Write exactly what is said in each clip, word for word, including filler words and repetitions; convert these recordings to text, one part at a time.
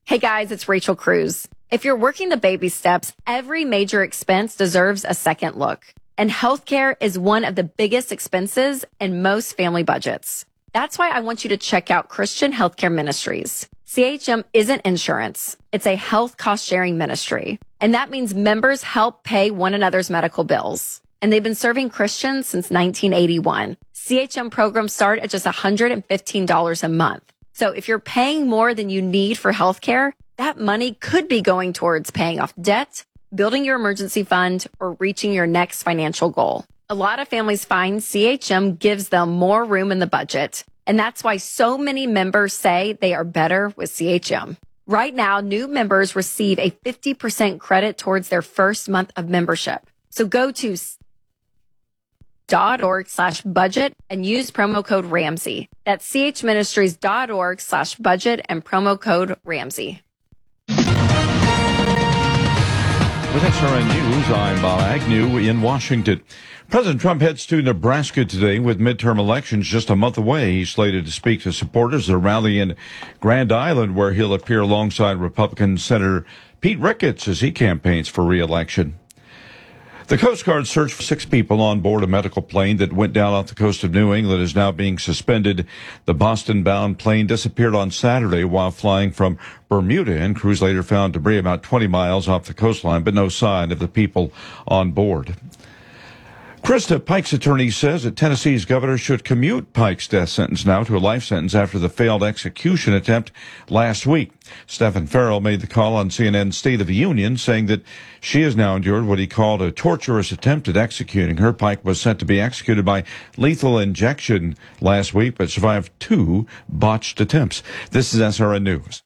Hey guys, it's Rachel Cruz. If you're working the baby steps, every major expense deserves a second look. And healthcare is one of the biggest expenses in most family budgets. That's why I want you to check out Christian Healthcare Ministries. C H M isn't insurance. It's a health cost-sharing ministry. And that means members help pay one another's medical bills. And they've been serving Christians since nineteen eighty-one. C H M programs start at just one hundred fifteen dollars a month. So if you're paying more than you need for healthcare, that money could be going towards paying off debt, building your emergency fund, or reaching your next financial goal. A lot of families find C H M gives them more room in the budget, and that's why so many members say they are better with C H M. Right now, new members receive a fifty percent credit towards their first month of membership. So go to dot org slash budget and use promo code Ramsey. That's chministries dot org slash budget and promo code Ramsey. With S R N News, I'm Bob Agnew in Washington. President Trump heads to Nebraska today with midterm elections just a month away. He's slated to speak to supporters at a rally in Grand Island where he'll appear alongside Republican Senator Pete Ricketts as he campaigns for re-election. The Coast Guard search for six people on board a medical plane that went down off the coast of New England is now being suspended. The Boston-bound plane disappeared on Saturday while flying from Bermuda, and crews later found debris about twenty miles off the coastline, but no sign of the people on board. Krista, Pike's attorney, says that Tennessee's governor should commute Pike's death sentence now to a life sentence after the failed execution attempt last week. Stephen Farrell made the call on C N N's State of the Union, saying that she has now endured what he called a torturous attempt at executing her. Pike was sent to be executed by lethal injection last week, but survived two botched attempts. This is S R N News.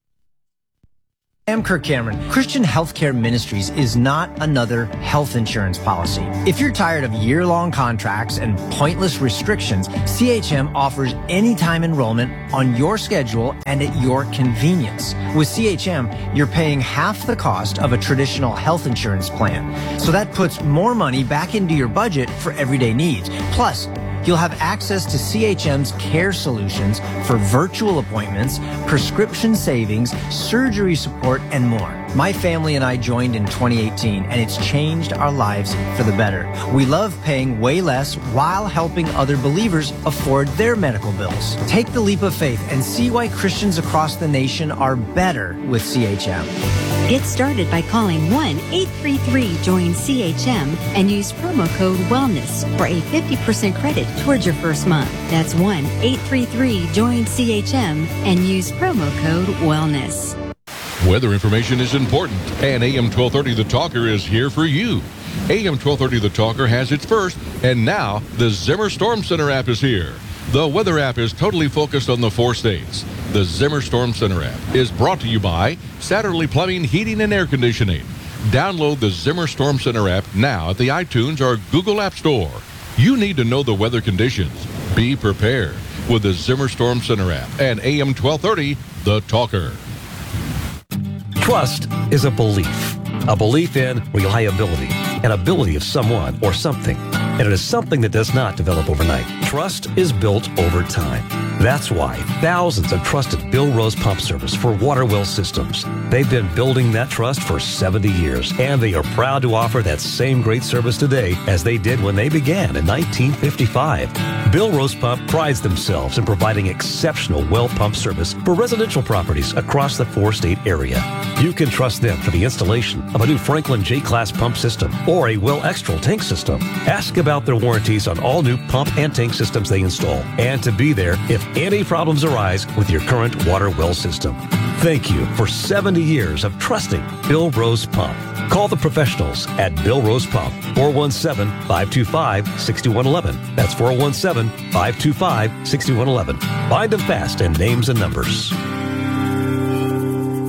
I'm Kirk Cameron. Christian Healthcare Ministries is not another health insurance policy. If you're tired of year-long contracts and pointless restrictions, C H M offers anytime enrollment on your schedule and at your convenience. With C H M, you're paying half the cost of a traditional health insurance plan. So that puts more money back into your budget for everyday needs. Plus, you'll have access to C H M's care solutions for virtual appointments, prescription savings, surgery support, and more. My family and I joined in twenty eighteen, and it's changed our lives for the better. We love paying way less while helping other believers afford their medical bills. Take the leap of faith and see why Christians across the nation are better with C H M. Get started by calling one eight three three join C H M and use promo code WELLNESS for a fifty percent credit towards your first month. That's one eight three three join C H M and use promo code WELLNESS. Weather information is important, and A M twelve thirty The Talker is here for you. A M twelve thirty The Talker has its first, and now the Zimmer Storm Center app is here. The weather app is totally focused on the four states. The Zimmer Storm Center app is brought to you by Satterley Plumbing, Heating, and Air Conditioning. Download the Zimmer Storm Center app now at the iTunes or Google App Store. You need to know the weather conditions. Be prepared with the Zimmer Storm Center app and A M twelve thirty The Talker. Trust is a belief, a belief in reliability, an ability of someone or something. And it is something that does not develop overnight. Trust is built over time. That's why thousands have trusted Bill Rose Pump Service for water well systems. They've been building that trust for seventy years, and they are proud to offer that same great service today as they did when they began in nineteen fifty-five. Bill Rose Pump prides themselves in providing exceptional well pump service for residential properties across the four-state area. You can trust them for the installation of a new Franklin J-Class pump system or a Well Extral tank system. Ask about their warranties on all new pump and tank systems they install, and to be there if any problems arise with your current water well system. Thank you for seventy years of trusting Bill Rose Pump. Call the professionals at Bill Rose Pump, four one seven, five two five, six one one one. That's four one seven, five two five, six one one one. Find them fast in names and numbers.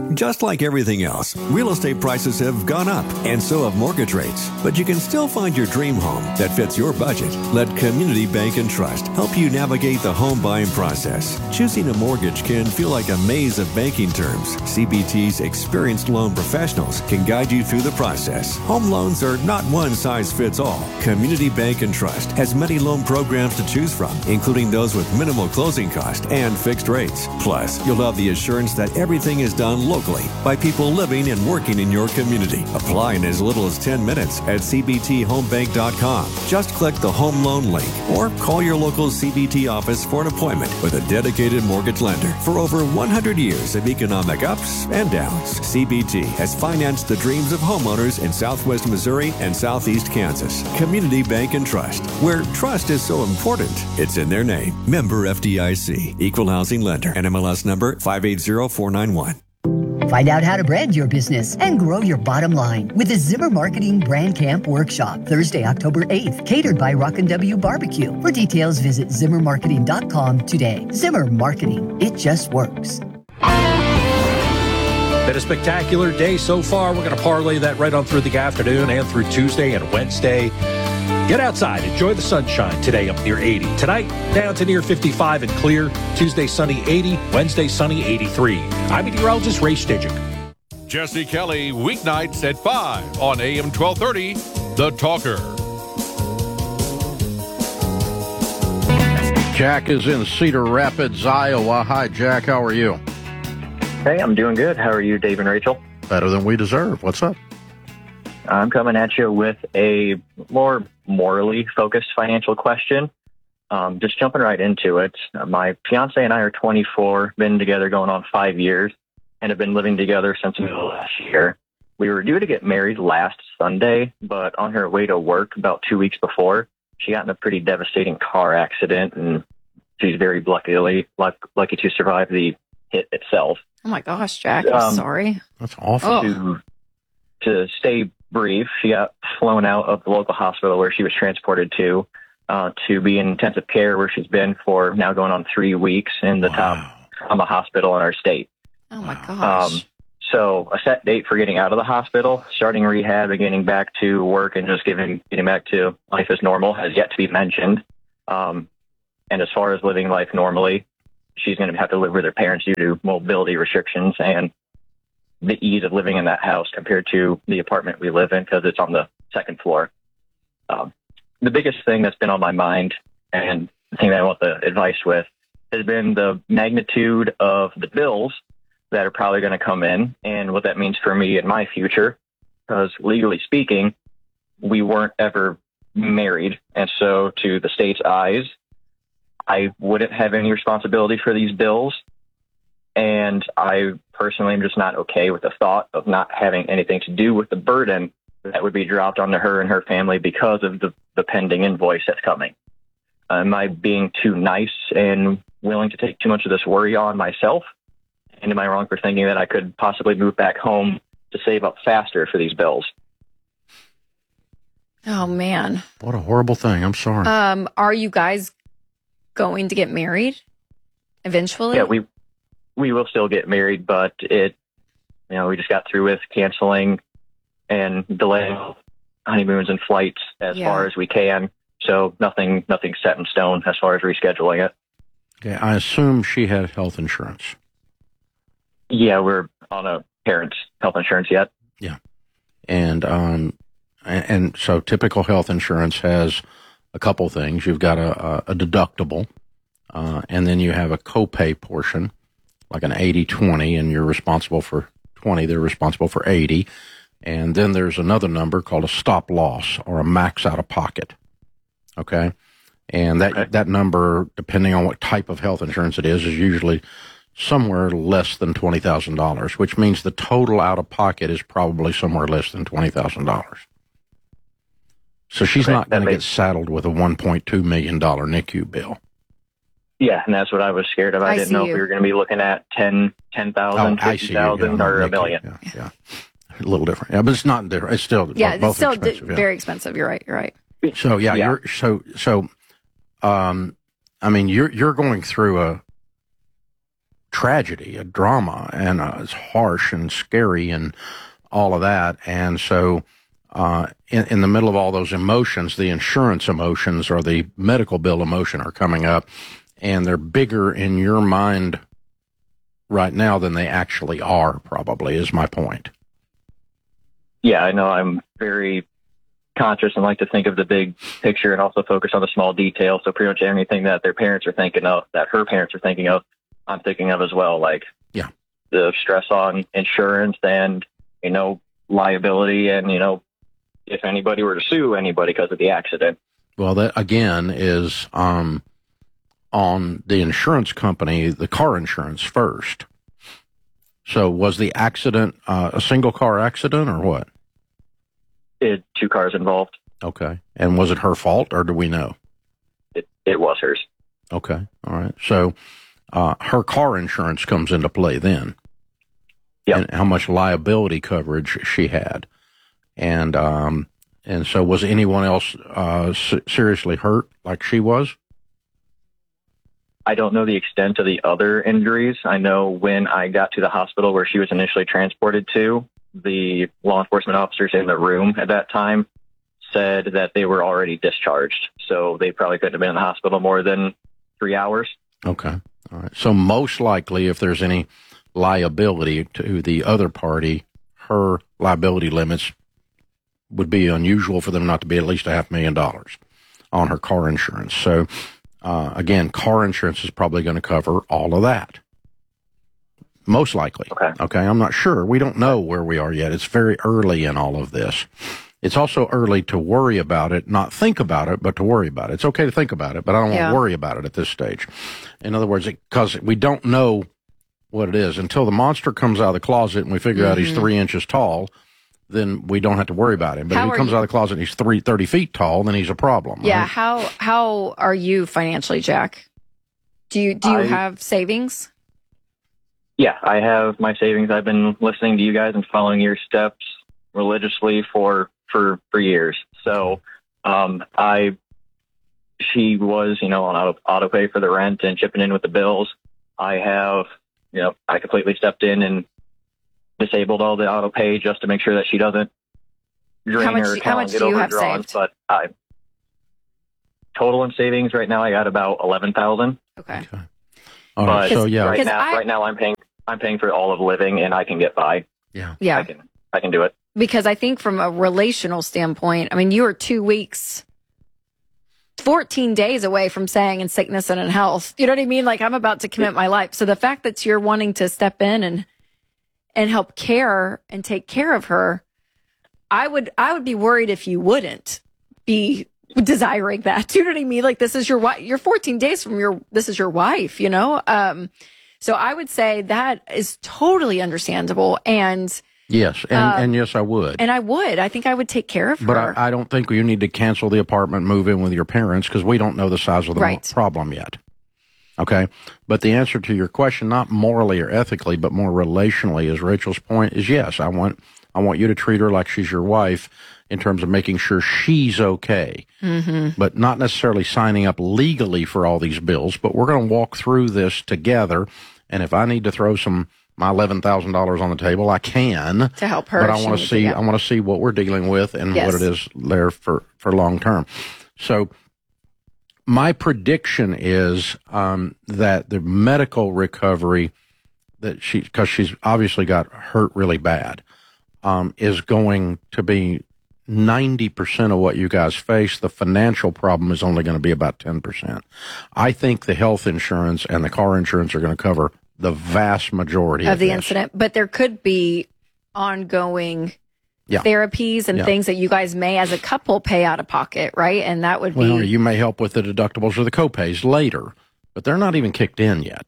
Just like everything else, real estate prices have gone up, and so have mortgage rates. But you can still find your dream home that fits your budget. Let Community Bank and Trust help you navigate the home buying process. Choosing a mortgage can feel like a maze of banking terms. C B T's experienced loan professionals can guide you through the process. Home loans are not one size fits all. Community Bank and Trust has many loan programs to choose from, including those with minimal closing cost and fixed rates. Plus, you'll have the assurance that everything is done locally by people living and working in your community. Apply in as little as ten minutes at c b t home bank dot com. Just click the home loan link or call your local C B T office for an appointment with a dedicated mortgage lender. For over one hundred years of economic ups and downs, C B T has financed the dreams of homeowners in Southwest Missouri and Southeast Kansas. Community Bank and Trust, where trust is so important, it's in their name. Member F D I C, Equal Housing Lender, N M L S number five eight zero four nine one. Find out how to brand your business and grow your bottom line with the Zimmer Marketing Brand Camp Workshop, Thursday, October eighth, catered by Rockin' W Barbecue. For details, visit zimmer marketing dot com today. Zimmer Marketing, it just works. Been a spectacular day so far. We're going to parlay that right on through the afternoon and through Tuesday and Wednesday. Get outside. Enjoy the sunshine. Today up near eighty. Tonight, down to near fifty-five and clear. Tuesday, sunny eighty. Wednesday, sunny eighty-three. I'm meteorologist Ray Stidgick. Jesse Kelly, weeknights at five on A M twelve thirty, The Talker. Jack is in Cedar Rapids, Iowa. Hi, Jack. How are you? Hey, I'm doing good. How are you, Dave and Rachel? Better than we deserve. What's up? I'm coming at you with a more morally focused financial question. Um, just jumping right into it. My fiance and I are twenty-four, been together going on five years, and have been living together since the middle of last year. We were due to get married last Sunday, but on her way to work about two weeks before, she got in a pretty devastating car accident, and she's very luckily luck, lucky to survive the hit itself. Oh my gosh, Jack, I'm Um, sorry. That's awful. Oh. To, to stay brief, she got flown out of the local hospital where she was transported to, uh, to be in intensive care where she's been for now going on three weeks in the Wow. top trauma hospital in our state. Oh my gosh. Um, so a set date for getting out of the hospital, starting rehab and getting back to work and just getting, getting back to life as normal has yet to be mentioned. Um, and as far as living life normally, she's going to have to live with her parents due to mobility restrictions and the ease of living in that house compared to the apartment we live in because it's on the second floor. Um, the biggest thing that's been on my mind and the thing that I want the advice with has been the magnitude of the bills that are probably going to come in and what that means for me in my future. Because legally speaking, we weren't ever married. And so to the state's eyes, I wouldn't have any responsibility for these bills. And I personally am just not okay with the thought of not having anything to do with the burden that would be dropped onto her and her family because of the, the pending invoice that's coming. Am I being too nice and willing to take too much of this worry on myself? And am I wrong for thinking that I could possibly move back home to save up faster for these bills? Oh man. What a horrible thing. I'm sorry. Um, are you guys going to get married eventually? Yeah, we we will still get married, but it, you know, we just got through with canceling and delaying honeymoons and flights as Yeah. far as we can. So nothing, nothing set in stone as far as rescheduling it. Okay, I assume she had health insurance. Yeah, we're on a parent's health insurance yet. Yeah. And um, and, and so typical health insurance has a couple things. You've got a, a, a deductible, uh, and then you have a copay portion, like an eighty twenty, and you're responsible for twenty. They're responsible for eighty. And then there's another number called a stop loss or a max out of pocket. Okay. And that, Okay. that number, depending on what type of health insurance it is, is usually somewhere less than twenty thousand dollars, which means the total out of pocket is probably somewhere less than twenty thousand dollars. So she's Okay, not going that to get makes- saddled with a one point two million dollars N I C U bill. Yeah, and that's what I was scared of. I, I didn't see know if you. we were going to be looking at ten, ten thousand, I fifty see. thousand, Yeah, or a N I C U, million. Yeah, yeah. A little different. Yeah, but it's not different. It's still Yeah, both it's still d- expensive. Yeah. very expensive. You're right. You're right. So yeah, Yeah. you're so so. Um, I mean, you're you're going through a tragedy, a drama, and uh, it's harsh and scary and all of that. And so uh, in, in the middle of all those emotions, the insurance emotions or the medical bill emotion are coming up, and they're bigger in your mind right now than they actually are, probably, is my point. Yeah, I know I'm very conscious and like to think of the big picture and also focus on the small details. So pretty much anything that their parents are thinking of, that her parents are thinking of, I'm thinking of as well. Like yeah, the stress on insurance and, you know, liability and, you know, if anybody were to sue anybody because of the accident. Well, that again is um, on the insurance company, the car insurance first. So was the accident uh, a single car accident or what? It two cars involved. Okay. And was it her fault or do we know? It it was hers. Okay. All right. So uh, her car insurance comes into play then. Yeah. And how much liability coverage she had. And um, and so was anyone else uh, s- seriously hurt like she was? I don't know the extent of the other injuries. I know when I got to the hospital where she was initially transported to, the law enforcement officers in the room at that time said that they were already discharged. So they probably couldn't have been in the hospital more than three hours. Okay. All right. So most likely, if there's any liability to the other party, her liability limits would be unusual for them not to be at least a half million dollars on her car insurance. So, uh, again, car insurance is probably going to cover all of that. Most likely. Okay. Okay. I'm not sure. We don't know where we are yet. It's very early in all of this. It's also early to worry about it, not think about it, but to worry about it. It's okay to think about it, but I don't Yeah. want to worry about it at this stage. In other words, because we don't know what it is until the monster comes out of the closet and we figure mm-hmm. out he's three inches tall, then we don't have to worry about him. But How if he comes you- out of the closet and he's three, thirty feet tall, then he's a problem. Yeah. Right? How how are you financially, Jack? Do you do you I- have savings? Yeah, I have my savings. I've been listening to you guys and following your steps religiously for for, for years. So um, I, she was, you know, on auto, auto pay for the rent and chipping in with the bills. I have, you know, I completely stepped in and disabled all the auto pay just to make sure that she doesn't drain How much- her how account much and get do you have overdrawn. saved? But I, total in savings right now, I got about eleven thousand. Okay. Okay. All right. But So, yeah. right 'Cause now, I- right now I'm paying, I'm paying for all of living and I can get by. Yeah. Yeah. I can, I can do it. Because I think from a relational standpoint, I mean, you are two weeks, fourteen days away from saying in sickness and in health. You know what I mean? Like I'm about to commit my life. So the fact that you're wanting to step in and and help care and take care of her, I would I would be worried if you wouldn't be desiring that. Do you know what I mean? Like this is your wife. You're fourteen days from your this is your wife, you know? Um so I would say that is totally understandable and Yes. And, Um, and yes, I would. and I would. I think I would take care of her. But I, I don't think you need to cancel the apartment, move in with your parents, because we don't know the size of the Right. mo- problem yet. Okay? But the answer to your question, not morally or ethically, but more relationally, is Rachel's point, is yes, I want I want you to treat her like she's your wife in terms of making sure she's okay. Mm-hmm. But not necessarily signing up legally for all these bills, but we're going to walk through this together. And if I need to throw some my eleven thousand dollars on the table, I can. To help her But if I she want needs to it, see, yeah. I want to see what we're dealing with and Yes. what it is there for, for long term. So my prediction is um, that the medical recovery that she, because she's obviously got hurt really bad, um, is going to be ninety percent of what you guys face. The financial problem is only going to be about ten percent. I think the health insurance and the car insurance are going to cover the vast majority of, of the this. incident, but there could be ongoing Yeah. therapies and Yeah. things that you guys may as a couple pay out of pocket, right? And that would Well, be you may help with the deductibles or the copays later, but they're not even kicked in yet.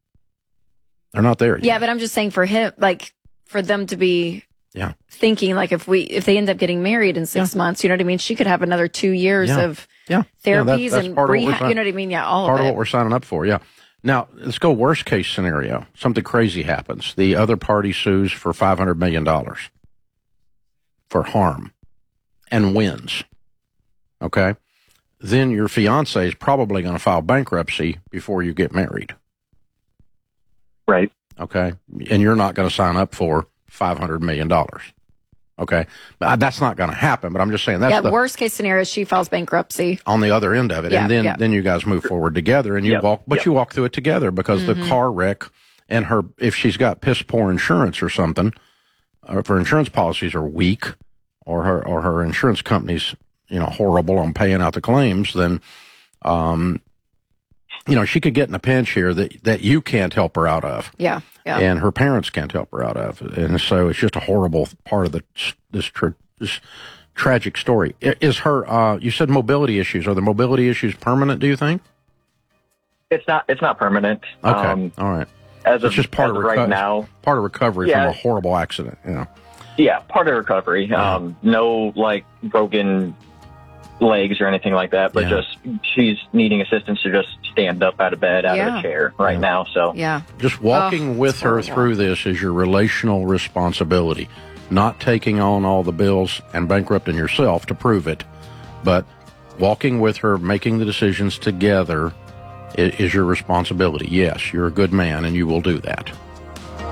They're not there yet. yeah, but I'm just saying for him, like for them to be Yeah. thinking like if we if they end up getting married in six months, you know what I mean? She could have another two years Yeah. of Yeah. Yeah, that- therapies that's and part of what we're rehab. sign- You know what I mean? Yeah, all part of of it. what we're signing up for. Yeah. Now let's go worst case scenario. Something crazy happens. The other party sues for five hundred million dollars for harm and wins. Okay. Then your fiance is probably going to file bankruptcy before you get married. Right. Okay. And you're not going to sign up for five hundred million dollars. Okay. But that's not going to happen, but I'm just saying that's yeah, the worst case scenario is she files bankruptcy. On the other end of it. Yeah, and then, yeah. then you guys move forward together and you Yep, walk, but yep. you walk through it together because Mm-hmm. the car wreck and her, if she's got piss poor insurance or something, or if her insurance policies are weak or her, or her insurance company's, you know, horrible on paying out the claims, then, um, you know, she could get in a pinch here that, that you can't help her out of. Yeah. Yeah. And her parents can't help her out of. And so it's just a horrible part of the, this, tra- this tragic story. I- Is her, uh, you said mobility issues. Are the mobility issues permanent, do you think? It's not. It's not permanent. Okay. Um, All right. as of, It's just part as of of right reco- now. Part of recovery Yeah. from a horrible accident. You know. Yeah, part of recovery. Yeah. Um, no like broken legs or anything like that, but Yeah. just she's needing assistance to just stand up out of bed, out of Yeah. a chair right Yeah. now. So Yeah. Just walking Oh, with it's her horrible. through this is your relational responsibility. Not taking on all the bills and bankrupting yourself to prove it, but walking with her, making the decisions together i- is your responsibility. Yes, you're a good man and you will do that.